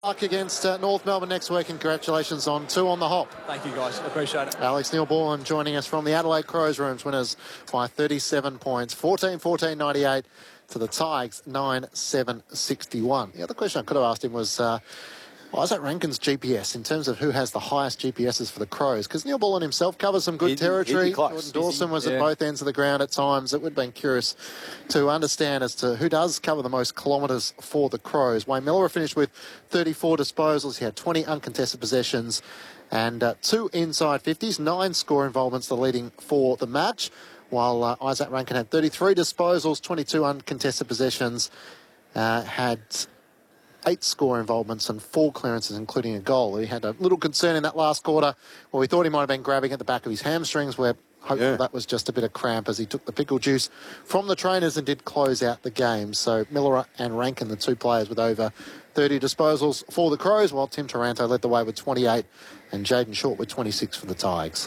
Luck against North Melbourne next week, and congratulations on 2 on the hop. Thank you, guys. Appreciate it. Alex Neil-Born joining us from the Adelaide Crows Rooms, winners by 37 points, 14-14-98 to the Tigers, 9-7-61. The other question I could have asked him was Isaac Rankin's GPS in terms of who has the highest GPSs for the Crows, because Neil Bullen himself covers some good territory. Jordan Dawson was at both ends of the ground at times. It would have been curious to understand as to who does cover the most kilometres for the Crows. Wayne Miller finished with 34 disposals. He had 20 uncontested possessions and 2 inside 50s, 9 score involvements, the leading for the match, while Isaac Rankin had 33 disposals, 22 uncontested possessions, had 8 score involvements and 4 clearances, including a goal. He had a little concern in that last quarter where we thought he might have been grabbing at the back of his hamstrings, where hopefully that was just a bit of cramp as he took the pickle juice from the trainers and did close out the game. So Miller and Rankin, the 2 players with over 30 disposals for the Crows, while Tim Taranto led the way with 28 and Jaden Short with 26 for the Tigers.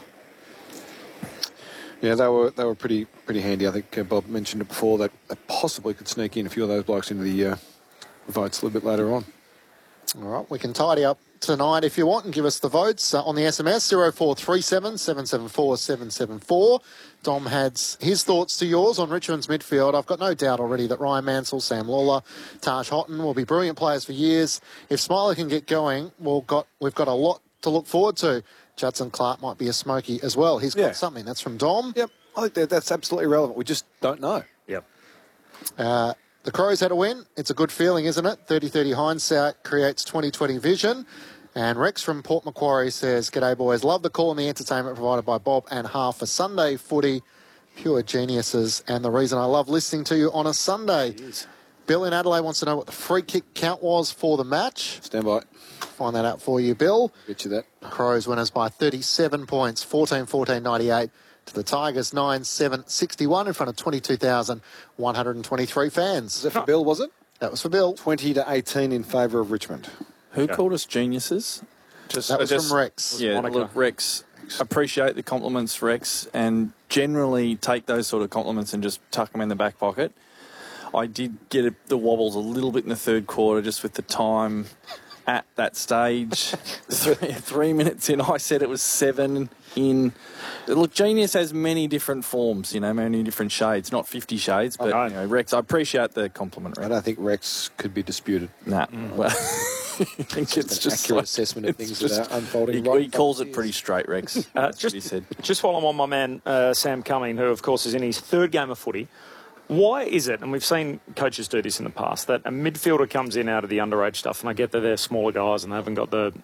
Yeah, they were pretty handy. I think Bob mentioned it before that they possibly could sneak in a few of those blokes into the votes a little bit later on. All right, we can tidy up tonight if you want and give us the votes on the SMS 0437 774 774. Dom had his thoughts to yours on Richmond's midfield. I've got no doubt already that Ryan Mansell, Sam Lawler, Taj Houghton will be brilliant players for years. If Smiley can get going, we've got a lot to look forward to. Judson Clark might be a smoky as well. He's got something. That's from Dom. Yep, I think that's absolutely relevant. We just don't know. Yep. The Crows had a win. It's a good feeling, isn't it? 30-30 hindsight creates 20-20 vision. And Rex from Port Macquarie says, "G'day, boys. Love the call and the entertainment provided by Bob and Half for Sunday footy. Pure geniuses. And the reason I love listening to you on a Sunday." Bill in Adelaide wants to know what the free kick count was for the match. Stand by. Find that out for you, Bill. Get you that. Crows winners by 37 points, 14-14-98. To the Tigers, 9-7-61 in front of 22,123 fans. Was that for Bill, was it? That was for Bill. 20-18 in favour of Richmond. Who called us geniuses? That was from Rex. Yeah, look, Rex, appreciate the compliments, Rex, and generally take those sort of compliments and just tuck them in the back pocket. I did get the wobbles a little bit in the third quarter just with the time at that stage. 3 minutes in, I said it was 7 in. Look, genius has many different forms, many different shades. Not 50 shades, but Rex, I appreciate the compliment, Rex. I don't think Rex could be disputed. Nah. Well, I think it's just an accurate assessment of things that are unfolding. He calls it pretty straight, Rex. Just while I'm on my man, Sam Cumming, who, of course, is in his 3rd game of footy, why is it, and we've seen coaches do this in the past, that a midfielder comes in out of the underage stuff, and I get that they're smaller guys and they haven't got the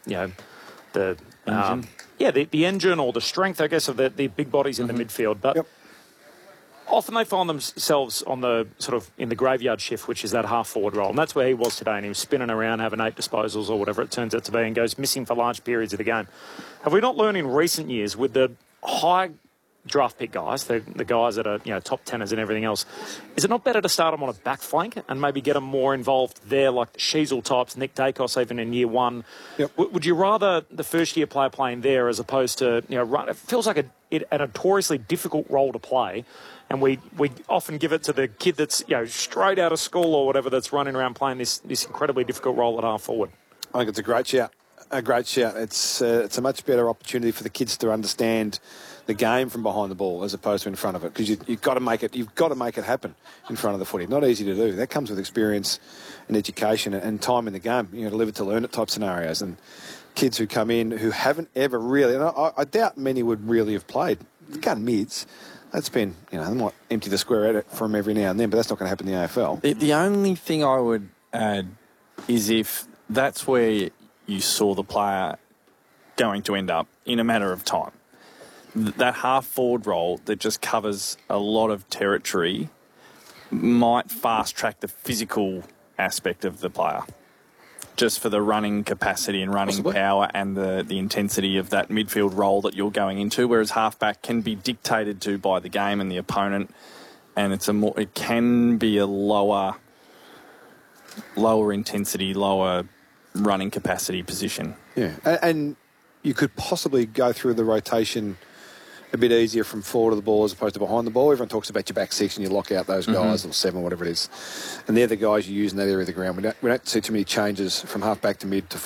engine or the strength, I guess, of the big bodies in the midfield, but often they find themselves on the sort of in the graveyard shift, which is that half-forward role, and that's where he was today, and he was spinning around, having 8 disposals or whatever it turns out to be, and goes missing for large periods of the game. Have we not learned in recent years with the high draft pick guys, the guys that are top teners and everything else, is it not better to start them on a back flank and maybe get them more involved there, like the Sheasel types, Nick Dacos even in year 1? Yep. Would you rather the first year player playing there as opposed to it feels like a notoriously difficult role to play, and we often give it to the kid that's straight out of school or whatever that's running around playing this incredibly difficult role at half forward? I think it's a great shout. It's a much better opportunity for the kids to understand the game from behind the ball as opposed to in front of it, because you've got to make it happen in front of the footy. Not easy to do. That comes with experience and education and time in the game. To live it to learn it type scenarios. And kids who come in who haven't ever really, and I doubt many would really have played gun mids. That's been, they might empty the square from every now and then, but that's not going to happen in the AFL. The only thing I would add is if that's where you saw the player going to end up in a matter of time. That half-forward role that just covers a lot of territory might fast-track the physical aspect of the player, just for the running capacity and running power and the intensity of that midfield role that you're going into, whereas halfback can be dictated to by the game and the opponent, and it can be a lower intensity, lower running capacity position. Yeah, and you could possibly go through the rotation a bit easier from forward of the ball as opposed to behind the ball. Everyone talks about your back six and you lock out those guys, or 7, or whatever it is. And they're the guys you use in that area of the ground. We don't see too many changes from half back to mid to